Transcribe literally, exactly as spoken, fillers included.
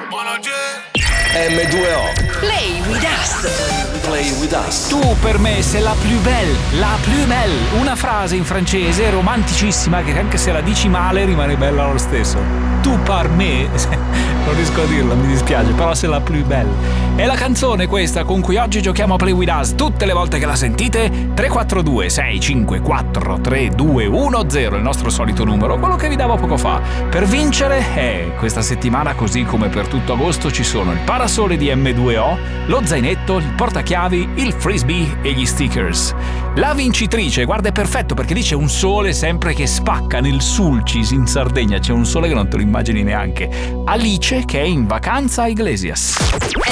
emme due o Play with us. Play with us. Tu per me sei la plus belle, la plus belle. Una frase in francese romanticissima che anche se la dici male rimane bella lo stesso. Tu par me, non riesco a dirla, mi dispiace, però sei la plus belle. È la canzone questa con cui oggi giochiamo a Play with us. Tutte le volte che la sentite, tre quattro due sei cinque quattro tre due uno zero, il nostro solito numero, quello che vi davo poco fa. Per vincere, eh, questa settimana, così come per tutto agosto, ci sono il parasole di emme due o, lo zainetto, il portachiavi, il frisbee e gli stickers. La vincitrice, guarda, è perfetto perché lì c'è un sole sempre che spacca nel Sulcis in Sardegna, c'è un sole che non te lo immagini neanche. Alice, che è in vacanza a Iglesias.